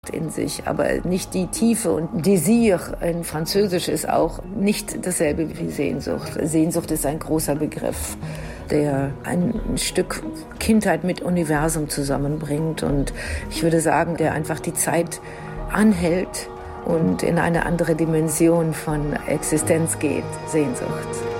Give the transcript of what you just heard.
in sich, aber nicht die Tiefe. Und Désir in Französisch ist auch nicht dasselbe wie Sehnsucht. Sehnsucht ist ein großer Begriff, der ein Stück Kindheit mit Universum zusammenbringt und ich würde sagen, der einfach die Zeit anhält und in eine andere Dimension von Existenz geht, Sehnsucht.